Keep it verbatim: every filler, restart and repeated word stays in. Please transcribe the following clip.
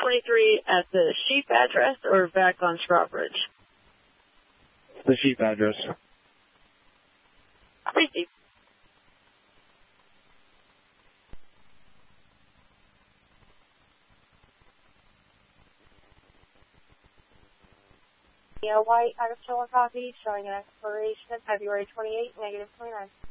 twenty-three at the Sheep address or back on Strawbridge? The Sheep address. Received. Yeah, white, Irish Chiller copy, showing an expiration of February twenty-eighth, negative twenty-nine.